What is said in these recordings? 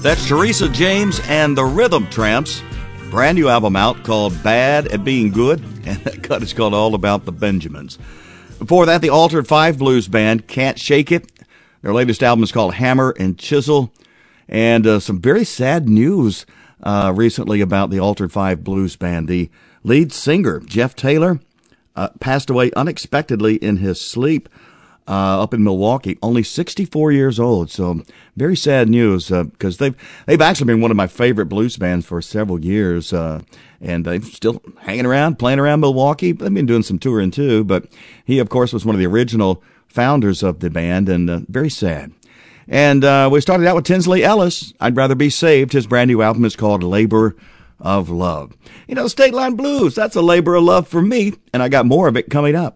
That's Teresa James and the Rhythm Tramps. Brand new album out called Bad at Being Good, and that cut is called All About the Benjamins. Before that, the Altered Five Blues Band, Can't Shake It. Their latest album is called Hammer and Chisel. And some very sad news recently about the Altered Five Blues Band. The lead singer, Jeff Taylor, passed away unexpectedly in his sleep up in Milwaukee, only 64 years old. So very sad news because they've actually been one of my favorite blues bands for several years, and they're still hanging around, playing around Milwaukee. They've been doing some touring too, but he, of course, was one of the original founders of the band, and very sad. And we started out with Tinsley Ellis, I'd Rather Be Saved. His brand new album is called Labor of Love. You know, State Line Blues, that's a labor of love for me, and I got more of it coming up.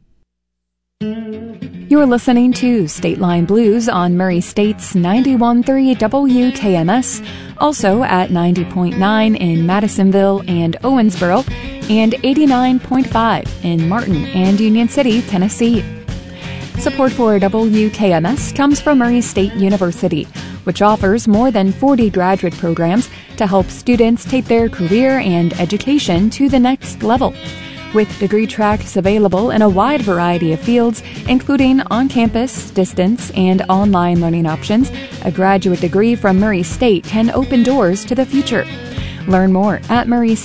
You're listening to State Line Blues on Murray State's 91.3 WKMS, also at 90.9 in Madisonville and Owensboro, and 89.5 in Martin and Union City, Tennessee. Support for WKMS comes from Murray State University, which offers more than 40 graduate programs to help students take their career and education to the next level. With degree tracks available in a wide variety of fields, including on-campus, distance, and online learning options, a graduate degree from Murray State can open doors to the future. Learn more at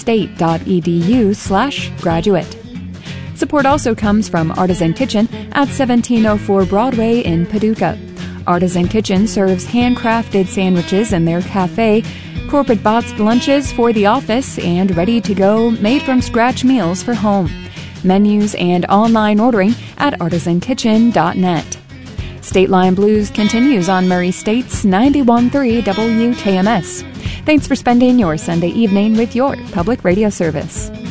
murraystate.edu/graduate. Support also comes from Artisan Kitchen at 1704 Broadway in Paducah. Artisan Kitchen serves handcrafted sandwiches in their cafe, corporate boxed lunches for the office, and ready-to-go, made-from-scratch meals for home. Menus and online ordering at artisankitchen.net. State Line Blues continues on Murray State's 91.3 WKMS. Thanks for spending your Sunday evening with your public radio service.